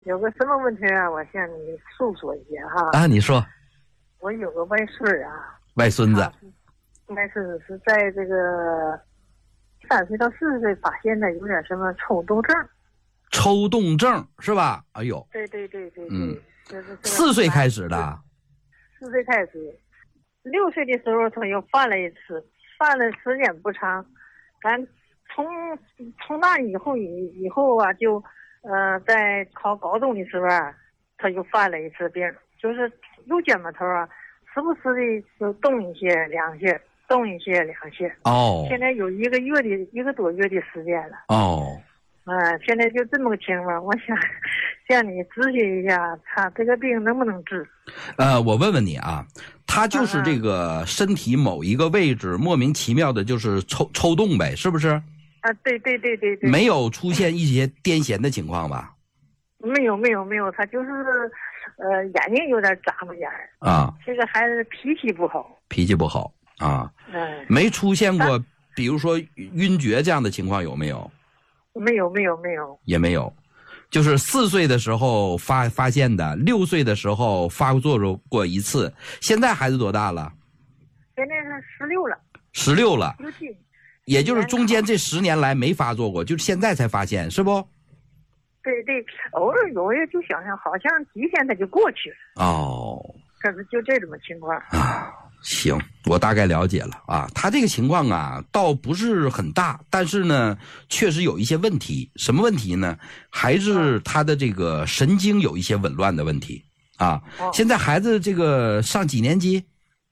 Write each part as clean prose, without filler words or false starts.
有个什么问题啊？我向你诉说一下哈。 啊，你说。 我有个外孙啊， 外孙子， 外孙子是在这个3岁到4岁发现的有点什么抽动症。 抽动症是吧？哎呦。 对。就是 4岁开始的。 4岁开始，6岁的时候他又犯了一次，犯了时间不长，咱从那以后啊，就在考高中的时候啊，他又犯了一次病，就是右肩膀头啊，时不时的就动一些两些，动一些两些。 哦。 现在有1个多月的时间了。 哦。 现在就这么个情况，我想向你咨询一下，他这个病能不能治？ 我问问你啊，他就是这个身体某一个位置莫名其妙的，就是抽动呗，是不是？ 啊，对。 没有出现一些癫痫的情况吧？ 没有，他就是眼睛有点眨巴眼儿啊。 这个孩子脾气不好啊。没出现过，比如说晕厥这样的情况有没有？ 没有， 也没有，就是4岁的时候发现的，6岁的时候发作过一次。现在孩子多大了？ 现在是16了。 16了，也就是中间这10年来没发作过，就是现在才发现，是不？ 对，偶尔有也就想好像几天他就过去了。 哦。 可是就这种情况啊。行，我大概了解了啊。他这个情况啊，倒不是很大，但是呢，确实有一些问题。什么问题呢？还是他的这个神经有一些紊乱的问题啊。现在孩子这个上几年级？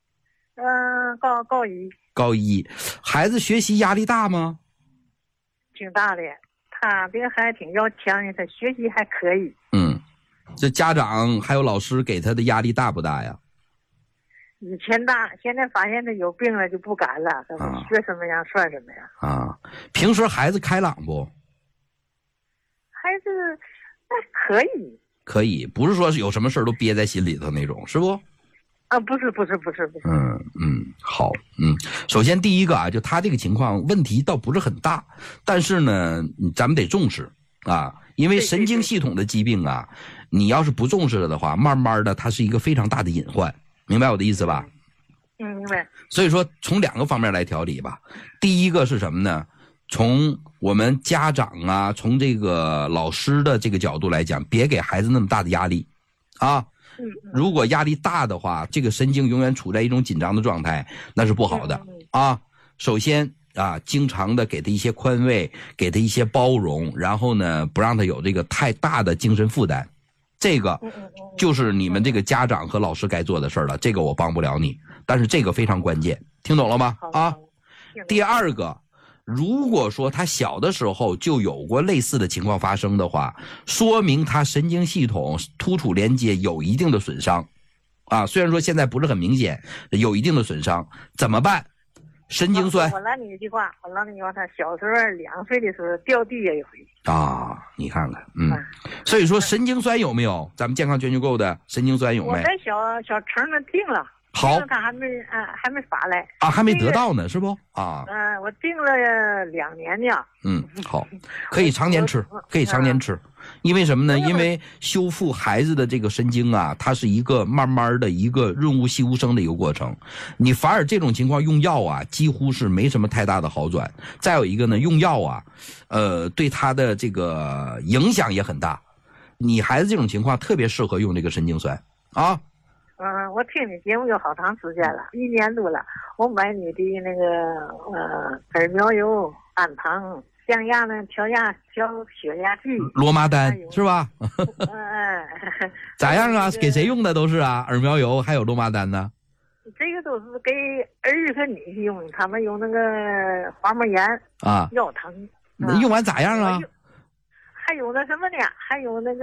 高一。 高一，孩子学习压力大吗？ 挺大的，他这个还挺要强的，他学习还可以。 这家长还有老师给他的压力大不大呀？ 以前大，现在发现他有病了就不敢了，学什么样算什么样啊。平时孩子开朗不？ 孩子还可以，不是说有什么事都憋在心里头那种，是不？ 啊，不是。 好，首先第一个啊，就他这个情况问题倒不是很大，但是呢，咱们得重视啊，因为神经系统的疾病啊，你要是不重视了的话，慢慢的它是一个非常大的隐患。明白我的意思吧？ 明白。 所以说从2个方面来调理吧。第一个是什么呢？从我们家长啊，从这个老师的这个角度来讲，别给孩子那么大的压力啊。如果压力大的话，这个神经永远处在一种紧张的状态，那是不好的啊。首先啊，经常的给他一些宽慰，给他一些包容，然后呢，不让他有这个太大的精神负担。这个就是你们这个家长和老师该做的事儿了，这个我帮不了你，但是这个非常关键，听懂了吗？啊。第2个，如果说他小的时候就有过类似的情况发生的话，说明他神经系统突触连接有一定的损伤啊，虽然说现在不是很明显，有一定的损伤，怎么办？神经酸。 我让你一句话，他小时候2岁的时候掉地也有一次啊，你看看，所以说神经酸有没有？咱们健康全球购的神经酸有没有？ 我在小城那定了。 好， 他还没发来啊，还没得到呢，是不？啊， 我定了2年呢。 好，可以常年吃，因为什么呢？因为修复孩子的这个神经啊，它是一个慢慢的一个润物细无声的一个过程。你反而这种情况用药啊，几乎是没什么太大的好转。再有一个呢，用药啊，对他的这个影响也很大。你孩子这种情况特别适合用这个神经酸啊。 我听你节目有好长时间了，1年多了。我买你的那个耳苗油、氨糖、降压呢、调血压计、 罗麻丹是吧？咋样啊？给谁用的都是啊？耳苗油还有罗麻丹呢？ 这个都是给儿子和女婿用，他们有那个滑膜炎啊、腰疼。 用完咋样啊？ 还有那什么呢？还有那个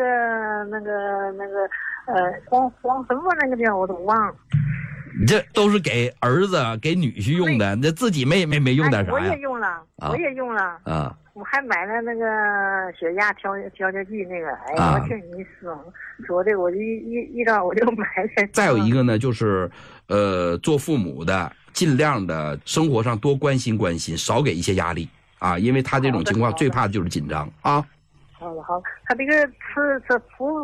黄什么那个叫我都忘了。 这都是给儿子给女婿用的，这自己没用点啥呀？ 我也用了啊！我还买了那个血压调节剂那个，我听你说的，我一到我就买了。 再有一个呢，就是做父母的尽量的生活上多关心，少给一些压力啊，因为他这种情况最怕的就是紧张啊。 好了好了，他这个吃服